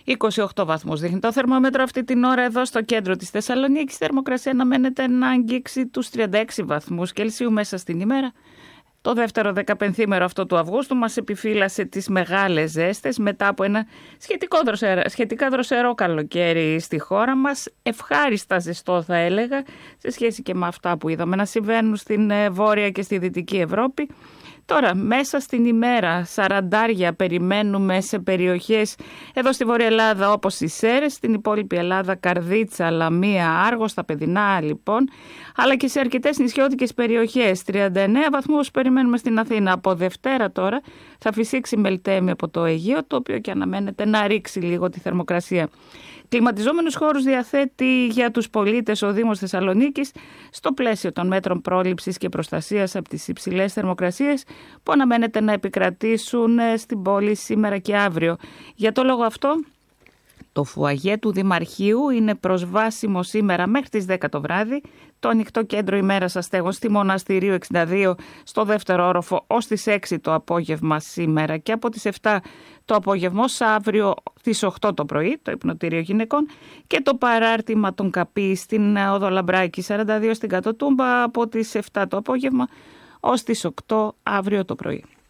28 βαθμούς δείχνει το θερμόμετρο αυτή την ώρα εδώ στο κέντρο της Θεσσαλονίκης. Η θερμοκρασία αναμένεται να αγγίξει τους 36 βαθμούς Κελσίου μέσα στην ημέρα. Το δεύτερο 15ήμερο αυτό του Αυγούστου μας επιφύλασε τις μεγάλες ζέστες μετά από ένα σχετικά δροσερό καλοκαίρι στη χώρα μας. Ευχάριστα ζεστό θα έλεγα σε σχέση και με αυτά που είδαμε να συμβαίνουν στην Βόρεια και στη Δυτική Ευρώπη. Τώρα, μέσα στην ημέρα, σαραντάρια περιμένουμε σε περιοχές εδώ στη Βόρεια Ελλάδα όπως οι Σέρρες, στην υπόλοιπη Ελλάδα Καρδίτσα, Λαμία, Άργος, στα Παιδινά λοιπόν, αλλά και σε αρκετές νησιώτικες περιοχές. 39 βαθμούς περιμένουμε στην Αθήνα. Από Δευτέρα τώρα θα φυσήξει Μελτέμι από το Αιγαίο, το οποίο και αναμένεται να ρίξει λίγο τη θερμοκρασία. Κλιματιζόμενους χώρους διαθέτει για τους πολίτες ο Δήμος Θεσσαλονίκης στο πλαίσιο των μέτρων πρόληψης και προστασίας από τις υψηλές θερμοκρασίες που αναμένεται να επικρατήσουν στην πόλη σήμερα και αύριο. Για το λόγο αυτό, το φουαγέ του Δημαρχείου είναι προσβάσιμο σήμερα μέχρι τις 10 το βράδυ. Το ανοιχτό κέντρο ημέρας αστέγων στη Μοναστηρίου 62 στο δεύτερο όροφο ως τις 6 το απόγευμα σήμερα και από τις 7 το απόγευμα ως αύριο τις 8 το πρωί, το υπνοτήριο γυναικών, και το παράρτημα των Καπί στην Οδό Λαμπράκη 42 στην Κατοτούμπα από τις 7 το απόγευμα ως τις 8 αύριο το πρωί.